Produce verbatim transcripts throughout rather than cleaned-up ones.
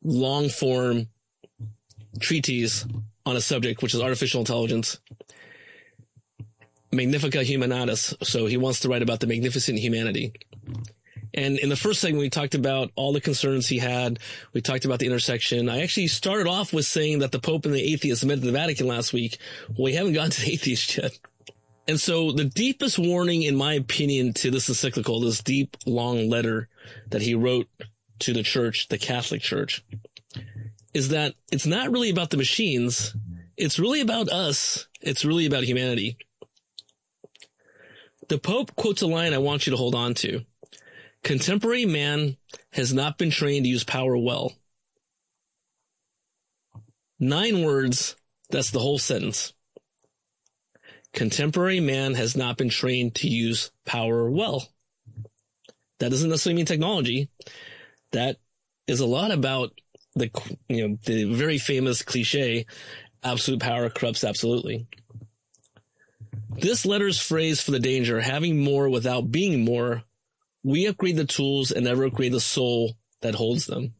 long form treatise on a subject, which is artificial intelligence, Magnifica Humanatis. So he wants to write about the magnificent humanity. And in the first segment, we talked about all the concerns he had. We talked about the intersection. I actually started off with saying that the Pope and the atheists met at the Vatican last week. Well, we haven't gotten to the atheists yet. And so the deepest warning, in my opinion, to this encyclical, this deep, long letter that he wrote to the church, the Catholic Church, is that it's not really about the machines. It's really about us. It's really about humanity. The Pope quotes a line I want you to hold on to. Contemporary man has not been trained to use power well. Nine words, that's the whole sentence. Contemporary man has not been trained to use power well. That doesn't necessarily mean technology. That is a lot about the, you know, the very famous cliche, absolute power corrupts absolutely. This letter's phrase for the danger, having more without being more, we upgrade the tools and never upgrade the soul that holds them.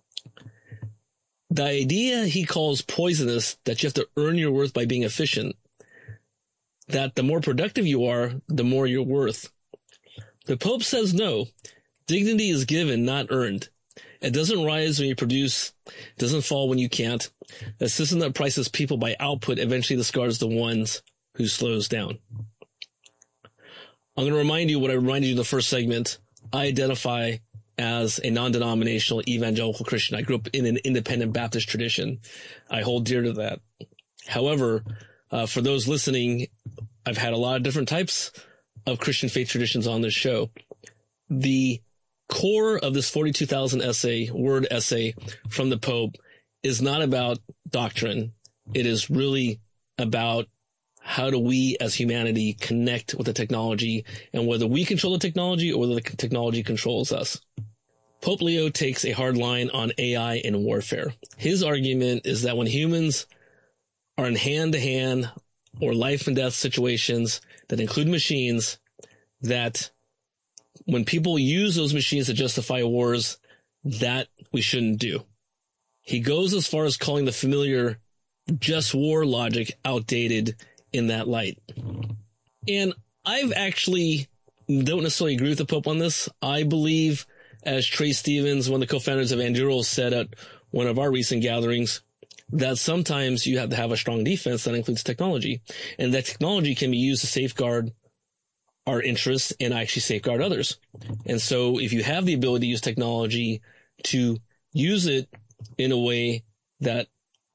The idea he calls poisonous, that you have to earn your worth by being efficient, that the more productive you are, the more you're worth. The Pope says no. Dignity is given, not earned. It doesn't rise when you produce, doesn't fall when you can't. A system that prices people by output eventually discards the ones who slows down. I'm going to remind you what I reminded you in the first segment. I identify as a non-denominational evangelical Christian. I grew up in an independent Baptist tradition. I hold dear to that. However, uh, for those listening, I've had a lot of different types of Christian faith traditions on this show. The core of this forty-two thousand essay, word essay from the Pope is not about doctrine. It is really about how do we as humanity connect with the technology, and whether we control the technology or whether the technology controls us. Pope Leo takes a hard line on A I and warfare. His argument is that when humans are in hand-to-hand or life and death situations that include machines, that when people use those machines to justify wars, that we shouldn't do. He goes as far as calling the familiar just war logic outdated in that light. And I've actually don't necessarily agree with the Pope on this. I believe, as Trey Stevens, one of the co-founders of Anduril, said at one of our recent gatherings, that sometimes you have to have a strong defense that includes technology, and that technology can be used to safeguard our interests and actually safeguard others. And so if you have the ability to use technology to use it in a way that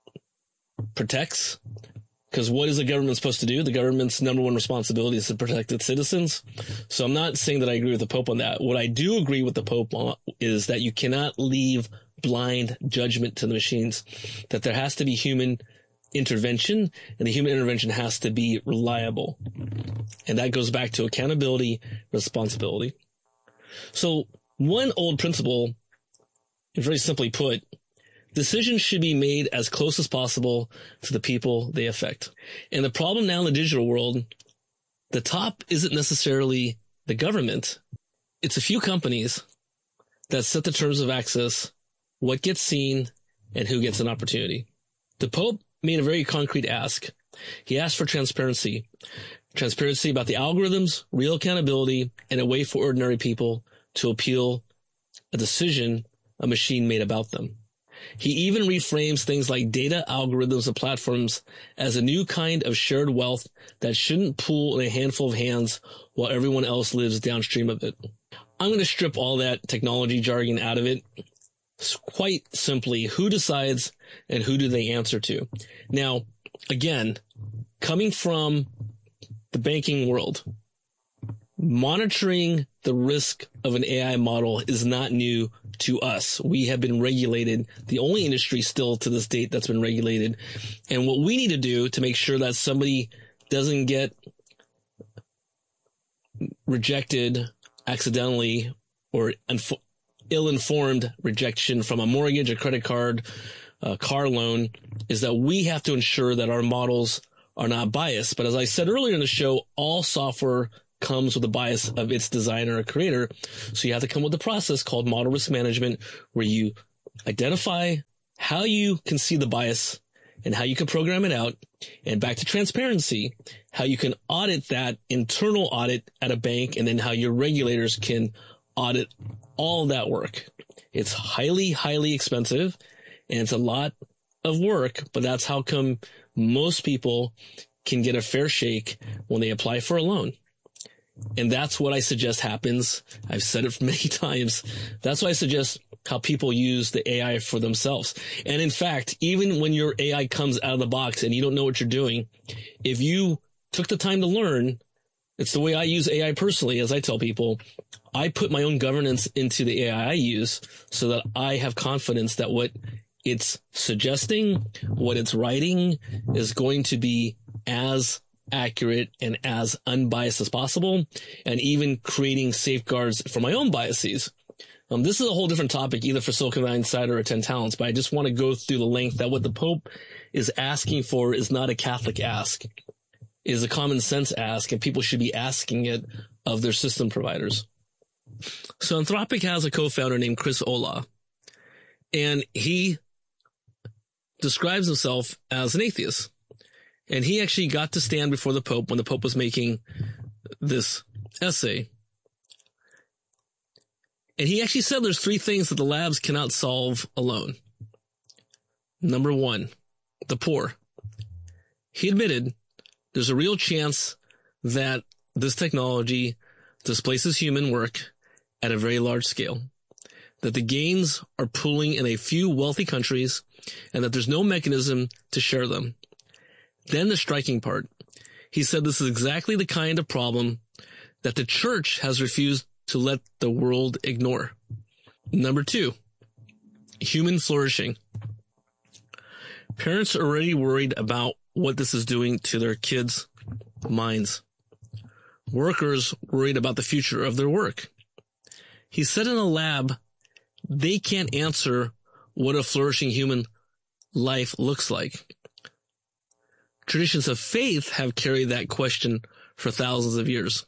protects, because what is the government supposed to do? The government's number one responsibility is to protect its citizens. So I'm not saying that I agree with the Pope on that. What I do agree with the Pope on is that you cannot leave blind judgment to the machines, that there has to be human intervention, and the human intervention has to be reliable. And that goes back to accountability, responsibility. So one old principle, very simply put, decisions should be made as close as possible to the people they affect. And the problem now in the digital world, the top isn't necessarily the government. It's a few companies that set the terms of access, what gets seen, and who gets an opportunity. The Pope made a very concrete ask. He asked for transparency. Transparency about the algorithms, real accountability, and a way for ordinary people to appeal a decision a machine made about them. He even reframes things like data, algorithms, and platforms as a new kind of shared wealth that shouldn't pool in a handful of hands while everyone else lives downstream of it. I'm going to strip all that technology jargon out of it. Quite simply, who decides and who do they answer to? Now, again, coming from the banking world, monitoring the risk of an A I model is not new to us. We have been regulated, the only industry still to this date that's been regulated. And what we need to do to make sure that somebody doesn't get rejected accidentally or unfo- ill-informed rejection from a mortgage, a credit card, a car loan, is that we have to ensure that our models are not biased. But as I said earlier in the show, all software comes with a bias of its designer or creator. So you have to come with a process called model risk management, where you Identify how you can see the bias and how you can program it out. And back to transparency, how you can audit that internal audit at a bank, and then how your regulators can audit all of that work. It's highly, highly expensive, and it's a lot of work, but that's how come most people can get a fair shake when they apply for a loan. And that's what I suggest happens. I've said it many times. That's why I suggest how people use the A I for themselves. And in fact, even when your A I comes out of the box and you don't know what you're doing, if you took the time to learn, it's the way I use A I personally. As I tell people, I put my own governance into the A I I use so that I have confidence that what it's suggesting, what it's writing is going to be as accurate and as unbiased as possible, and even creating safeguards for my own biases. Um, this is a whole different topic, either for Silicon Valley Insider or ten Talents, but I just want to go through the length that what the Pope is asking for is not a Catholic ask, is a common sense ask, and people should be asking it of their system providers. So Anthropic has a co-founder named Chris Olah, and he describes himself as an atheist. And he actually got to stand before the Pope when the Pope was making this essay. And he actually said there's three things that the labs cannot solve alone. Number one, the poor. He admitted there's a real chance that this technology displaces human work at a very large scale, that the gains are pooling in a few wealthy countries, and that there's no mechanism to share them. Then the striking part. He said this is exactly the kind of problem that the church has refused to let the world ignore. Number two, human flourishing. Parents are already worried about what this is doing to their kids' minds. Workers worried about the future of their work. He said in a lab, they can't answer what a flourishing human life looks like. Traditions of faith have carried that question for thousands of years.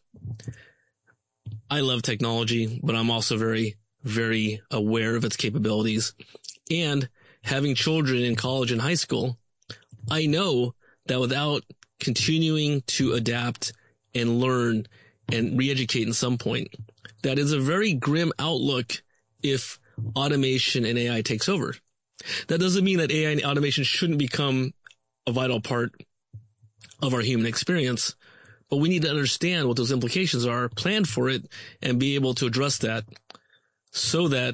I love technology, but I'm also very, very aware of its capabilities. And having children in college and high school, I know that without continuing to adapt and learn and re-educate in some point, that is a very grim outlook if automation and A I takes over. That doesn't mean that A I and automation shouldn't become a vital part of our human experience, but we need to understand what those implications are, plan for it, and be able to address that so that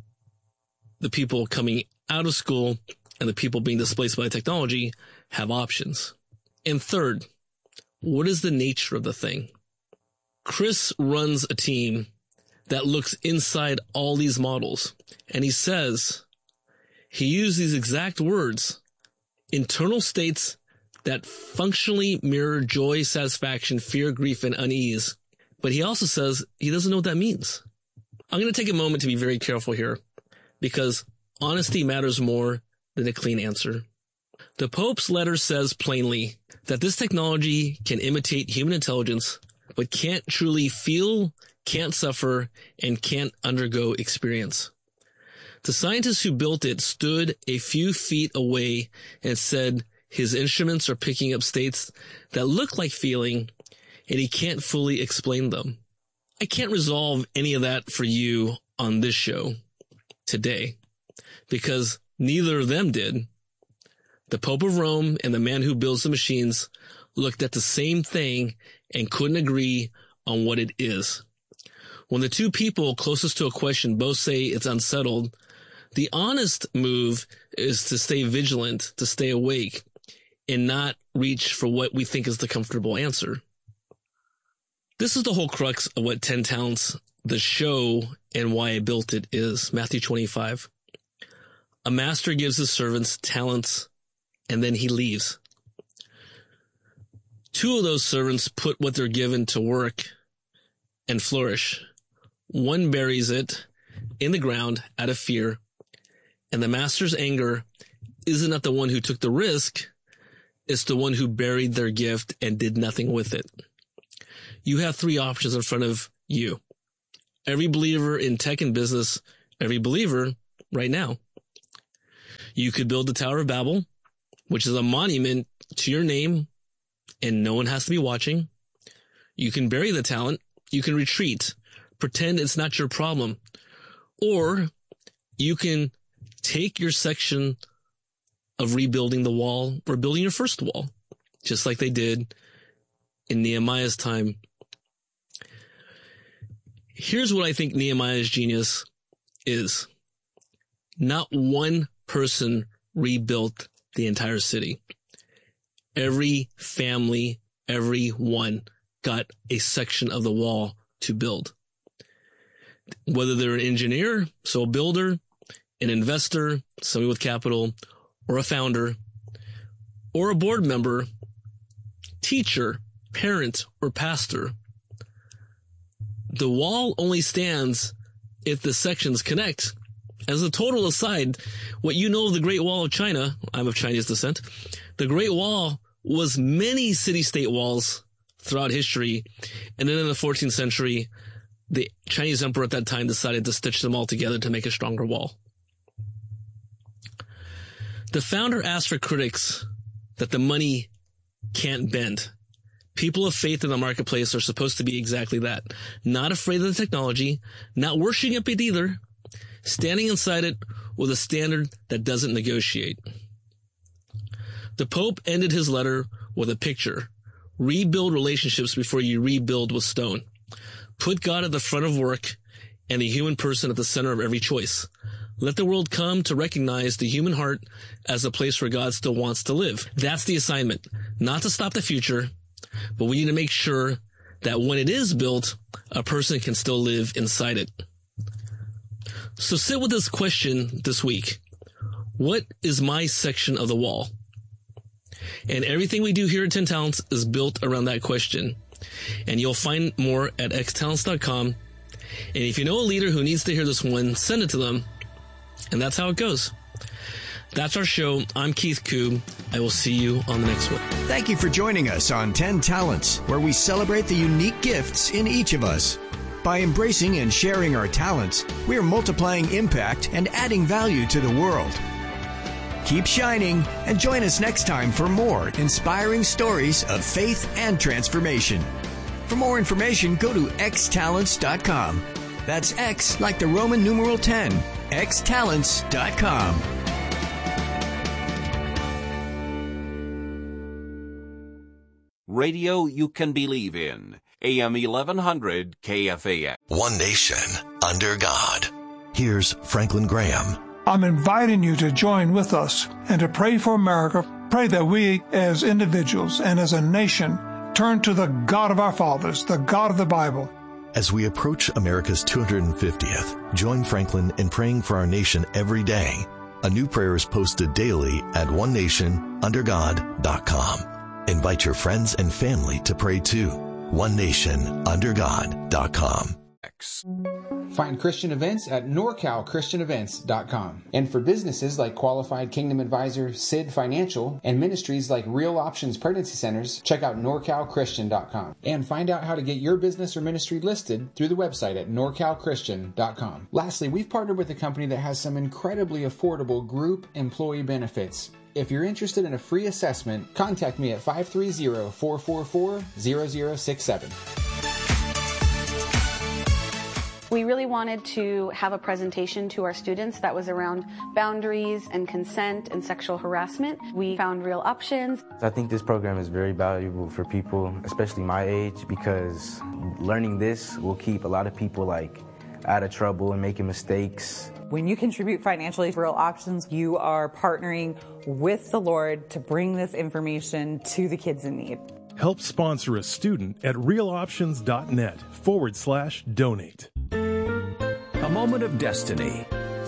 the people coming out of school and the people being displaced by technology have options. And third, what is the nature of the thing? Chris runs a team that looks inside all these models, and he says he used these exact words, internal states that functionally mirror joy, satisfaction, fear, grief, and unease. But he also says he doesn't know what that means. I'm going to take a moment to be very careful here, because honesty matters more than a clean answer. The Pope's letter says plainly that this technology can imitate human intelligence, but can't truly feel, can't suffer, and can't undergo experience. The scientists who built it stood a few feet away and said his instruments are picking up states that look like feeling, and he can't fully explain them. I can't resolve any of that for you on this show today, because neither of them did. The Pope of Rome and the man who builds the machines looked at the same thing and couldn't agree on what it is. When the two people closest to a question both say it's unsettled, the honest move is to stay vigilant, to stay awake, and not reach for what we think is the comfortable answer. This is the whole crux of what ten Talents, the show, and why I built it is. Matthew twenty-five. A master gives his servants talents, and then he leaves. Two of those servants put what they're given to work and flourish. One buries it in the ground out of fear, and the master's anger isn't at the one who took the risk, it's the one who buried their gift and did nothing with it. You have three options in front of you. Every believer in tech and business, every believer right now. You could build the Tower of Babel, which is a monument to your name, and no one has to be watching. You can bury the talent. You can retreat, pretend it's not your problem. Or you can take your section of rebuilding the wall or building your first wall, just like they did in Nehemiah's time. Here's what I think Nehemiah's genius is. Not one person rebuilt the entire city. Every family, everyone got a section of the wall to build. Whether they're an engineer, so a builder, an investor, somebody with capital, or a founder, or a board member, teacher, parent, or pastor. The wall only stands if the sections connect. As a total aside, what you know of the Great Wall of China, I'm of Chinese descent, the Great Wall was many city-state walls throughout history, and then in the fourteenth century, the Chinese emperor at that time decided to stitch them all together to make a stronger wall. The founder asked for critics that the money can't bend. People of faith in the marketplace are supposed to be exactly that. Not afraid of the technology, not worshiping it either, standing inside it with a standard that doesn't negotiate. The Pope ended his letter with a picture. Rebuild relationships before you rebuild with stone. Put God at the front of work and the human person at the center of every choice. Let the world come to recognize the human heart as a place where God still wants to live. That's the assignment. Not to stop the future, but we need to make sure that when it is built, a person can still live inside it. So sit with this question this week. What is my section of the wall? And everything we do here at ten Talents is built around that question. And you'll find more at x talents dot com. And if you know a leader who needs to hear this one, send it to them. And that's how it goes. That's our show. I'm Keith Koob. I will see you on the next one. Thank you for joining us on ten Talents, where we celebrate the unique gifts in each of us. By embracing and sharing our talents, we are multiplying impact and adding value to the world. Keep shining and join us next time for more inspiring stories of faith and transformation. For more information, go to x talents dot com. That's X like the Roman numeral ten, x talents dot com. Radio you can believe in. A M eleven hundred K F A X. One nation under God. Here's Franklin Graham. I'm inviting you to join with us and to pray for America. Pray that we as individuals and as a nation turn to the God of our fathers, the God of the Bible. As we approach America's two hundred fiftieth, join Franklin in praying for our nation every day. A new prayer is posted daily at one nation under god dot com. Invite your friends and family to pray too. one nation under god dot com. Find Christian events at nor cal christian events dot com. And for businesses like Qualified Kingdom Advisor, S I D Financial, and ministries like Real Options Pregnancy Centers, check out nor cal christian dot com. And find out how to get your business or ministry listed through the website at nor cal christian dot com. Lastly, we've partnered with a company that has some incredibly affordable group employee benefits. If you're interested in a free assessment, contact me at five three zero, four four four, zero zero six seven. We really wanted to have a presentation to our students that was around boundaries and consent and sexual harassment. We found Real Options. I think this program is very valuable for people, especially my age, because learning this will keep a lot of people like out of trouble and making mistakes. When you contribute financially to Real Options, you are partnering with the Lord to bring this information to the kids in need. Help sponsor a student at realoptions.net forward slash donate. A moment of destiny.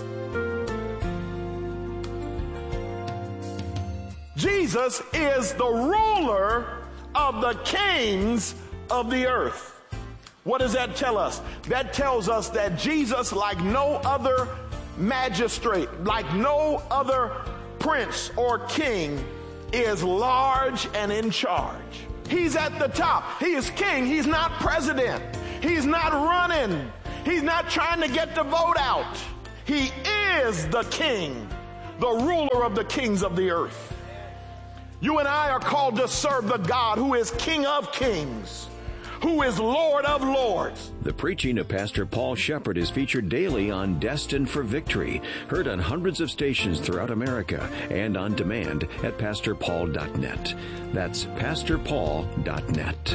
Jesus is the ruler of the kings of the earth. What does that tell us? That tells us that Jesus, like no other magistrate, like no other prince or king, is large and in charge. He's at the top. He is king. He's not president. He's not running. He's not trying to get the vote out. He is the king, the ruler of the kings of the earth. You and I are called to serve the God who is King of kings, who is Lord of lords. The preaching of Pastor Paul Shepherd is featured daily on Destined for Victory, heard on hundreds of stations throughout America and on demand at pastor paul dot net. That's pastor paul dot net.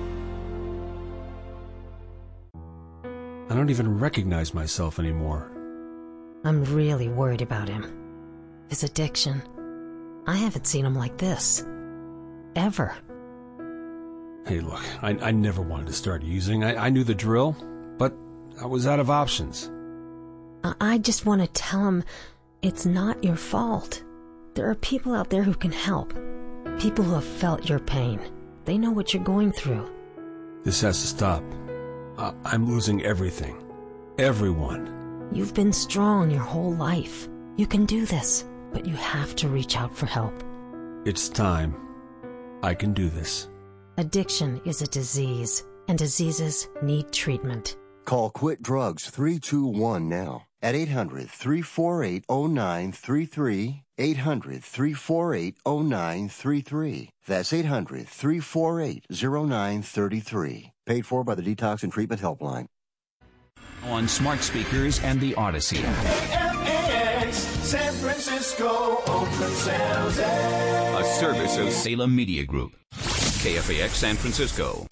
I don't even recognize myself anymore. I'm really worried about him. His addiction. I haven't seen him like this. Ever. Hey, look, I, I never wanted to start using. I, I knew the drill, but I was out of options. I, I just want to tell him it's not your fault. There are people out there who can help. People who have felt your pain. They know what you're going through. This has to stop. I, I'm losing everything. Everyone. You've been strong your whole life. You can do this, but you have to reach out for help. It's time. I can do this. Addiction is a disease, and diseases need treatment. Call Quit Drugs three two one now at eight hundred, three four eight, oh nine three three, eight hundred, three four eight, oh nine three three. That's eight hundred, three four eight, oh nine three three. Paid for by the Detox and Treatment Helpline. On smart speakers and the Odyssey. A M X, San Francisco, Oakland, San Jose. A service of Salem Media Group. K F A X San Francisco.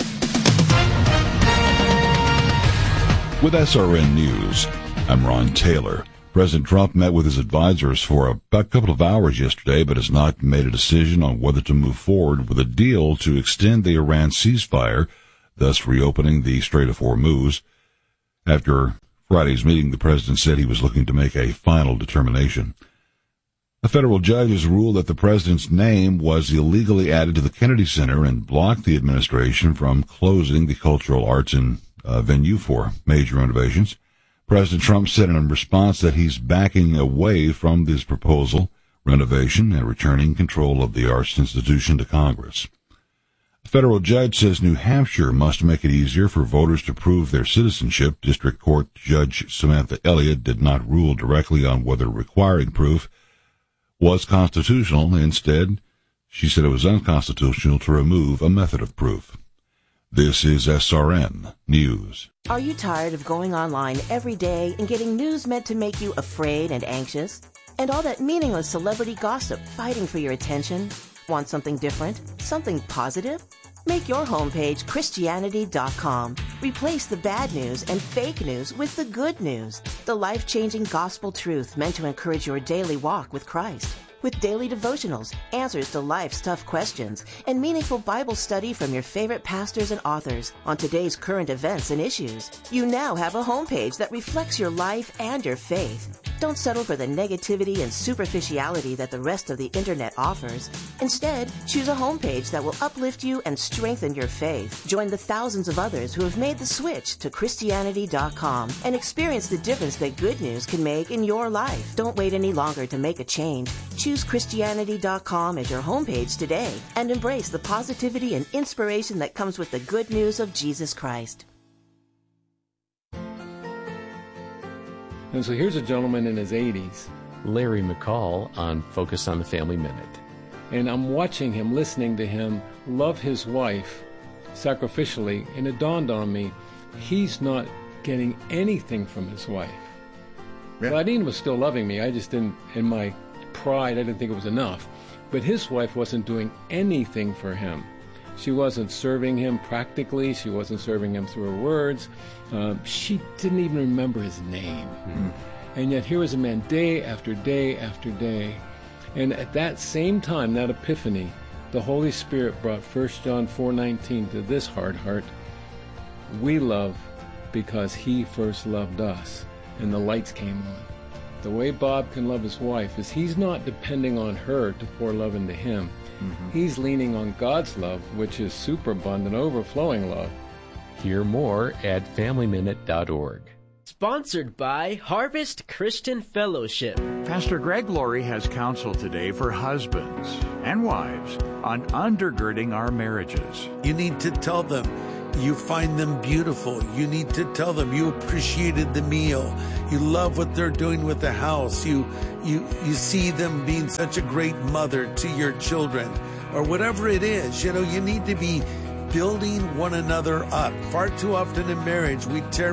With S R N News, I'm Ron Taylor. President Trump met with his advisors for about a couple of hours yesterday, but has not made a decision on whether to move forward with a deal to extend the Iran ceasefire, thus reopening the Strait of Hormuz. After Friday's meeting, the president said he was looking to make a final determination. A federal judge has ruled that the president's name was illegally added to the Kennedy Center and blocked the administration from closing the cultural arts and uh, venue for major renovations. President Trump said in response that he's backing away from this proposal, renovation, and returning control of the arts institution to Congress. A federal judge says New Hampshire must make it easier for voters to prove their citizenship. District Court Judge Samantha Elliott did not rule directly on whether requiring proof was constitutional. Instead, she said it was unconstitutional to remove a method of proof. This is S R N News. Are you tired of going online every day and getting news meant to make you afraid and anxious? And all that meaningless celebrity gossip fighting for your attention? Want something different? Something positive? Make your homepage Christianity dot com. Replace the bad news and fake news with the good news. The life-changing gospel truth meant to encourage your daily walk with Christ. With daily devotionals, answers to life's tough questions, and meaningful Bible study from your favorite pastors and authors on today's current events and issues. You now have a homepage that reflects your life and your faith. Don't settle for the negativity and superficiality that the rest of the internet offers. Instead, choose a homepage that will uplift you and strengthen your faith. Join the thousands of others who have made the switch to Christianity dot com and experience the difference that good news can make in your life. Don't wait any longer to make a change. Choose Christianity dot com as your homepage today and embrace the positivity and inspiration that comes with the good news of Jesus Christ. And so here's a gentleman in his eighties, Larry McCall, on Focus on the Family Minute. And I'm watching him, listening to him love his wife sacrificially, and it dawned on me, he's not getting anything from his wife. Yeah. Claudine was still loving me. I just didn't, in my pride, I didn't think it was enough. But his wife wasn't doing anything for him. She wasn't serving him practically. She wasn't serving him through her words. Um, she didn't even remember his name. Mm-hmm. And yet here was a man day after day after day. And at that same time, that epiphany, the Holy Spirit brought First John four nineteen to this hard heart. We love because he first loved us. And the lights came on. The way Bob can love his wife is he's not depending on her to pour love into him. Mm-hmm. He's leaning on God's love, which is superabundant, overflowing love. Hear more at family minute dot org. Sponsored by Harvest Christian Fellowship. Pastor Greg Laurie has counsel today for husbands and wives on undergirding our marriages. You need to tell them, you find them beautiful. You need to tell them you appreciated the meal. You love what they're doing with the house. You, you, you see them being such a great mother to your children, or whatever it is. You know, you need to be building one another up. Far too often in marriage, we tear